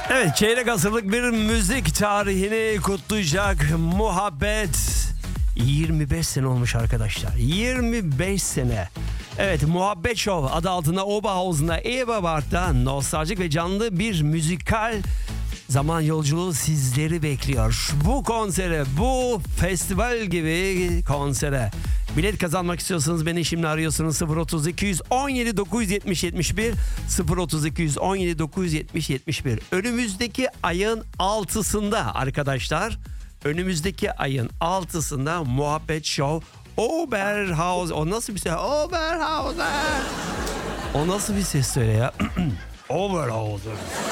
Evet, çeyrek asırlık bir müzik tarihini kutlayacak Muhabbet 25 sene olmuş arkadaşlar. 25 sene. Evet, Muhabbet Show adı altında Oberhausen'da Eberbart'ta nostaljik ve canlı bir müzikal zaman yolculuğu sizleri bekliyor. Bu konsere, bu festival gibi konsere bilet kazanmak istiyorsanız beni şimdi arıyorsunuz. 032 970 71 032 970 71. Önümüzdeki ayın 6'sında arkadaşlar, önümüzdeki ayın 6'sında Muhabbet Show Oberhausen. O nasıl bir ses? Oberhausen. O nasıl bir ses söyle ya? Oberhausen.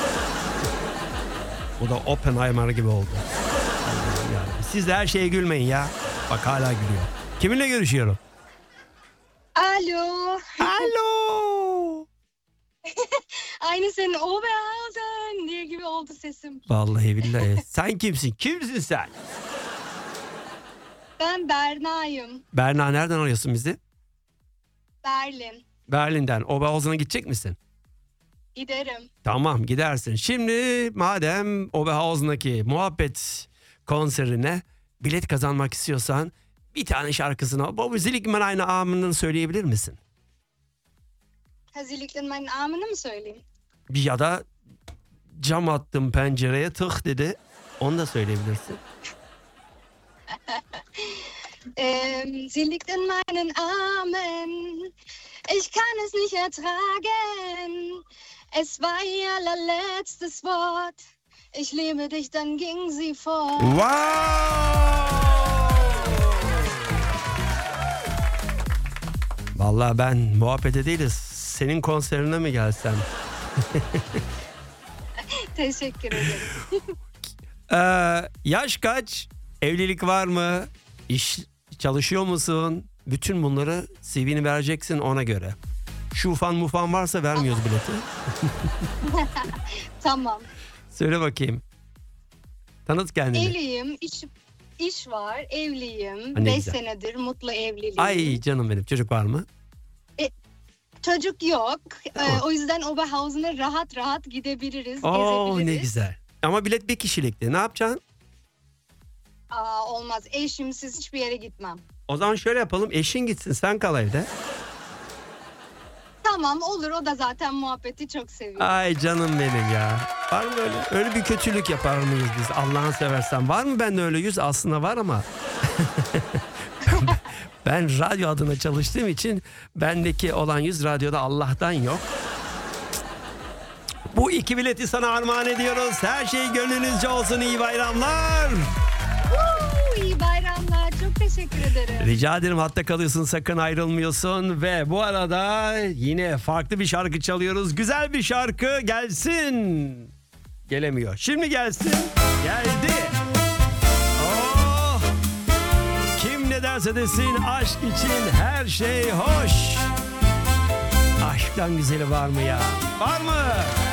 Bu da Oppenheimer gibi oldu. Yani siz de her şeye gülmeyin ya. Bak hala gülüyor. Kiminle görüşüyorum? Alo. Alo. Aynı senin Oberhausen diye gibi oldu sesim. Vallahi billahi. Sen kimsin? Kimsin sen? Ben Berna'yım. Berna, nereden arıyorsun bizi? Berlin. Berlin'den. Oberhausen'a gidecek misin? Giderim. Tamam, gidersin. Şimdi madem Oberhausen'daki Muhabbet konserine bilet kazanmak istiyorsan bir tane şarkısını, Bobby Zilligman aynı amını söyleyebilir misin? Hazırlıkların meinen amını mı söyleyeyim? Ya da cam attım pencereye tık dedi. Onu da söyleyebilirsin. Sie liegt in meinen Armen. Ich kann es nicht ertragen. Es war ihr allerletztes Wort. Ich liebe dich, dann ging sie fort. Wow! Vallahi ben muhabbete değiliz. Senin konserine mi gelsem? Teşekkür ederim. Yaş kaç? Evlilik var mı? İş çalışıyor musun? Bütün bunları CV'ni vereceksin ona göre. Şufan mufan varsa vermiyoruz bileti. Tamam. Söyle bakayım. Tanıt kendini. Evliyim, iş var, evliyim. Ne 5 güzel. senedir mutlu evliliğim. Ay canım benim, çocuk var mı? Çocuk yok. Tamam. O yüzden Oberhausen'a rahat rahat gidebiliriz, Oo gezebiliriz. ne güzel. Ama bilet bir kişilikti. Ne yapacaksın? Olmaz. Eşimsiz hiçbir yere gitmem. O zaman şöyle yapalım. Eşin gitsin, sen kal evde. Tamam olur. O da zaten muhabbeti çok seviyor. Ay canım benim ya. Var mı öyle bir kötülük yapar mıyız biz? Allah'ını seversen. Var mı bende öyle yüz? Aslında var ama. Ben radyo adına çalıştığım için bendeki olan yüz radyoda Allah'tan yok. Bu 2 bileti sana armağan ediyoruz. Her şey gönlünüzce olsun. İyi bayramlar. İyi bayramlar. Çok teşekkür ederim. Rica ederim, hatta kalıyorsun, sakın ayrılmıyorsun. Ve bu arada yine farklı bir şarkı çalıyoruz. Güzel bir şarkı gelsin. Gelemiyor. Şimdi gelsin. Geldi. Oh. Kim ne derse desin, aşk için her şey hoş. Aşktan güzeli var mı ya? Var mı?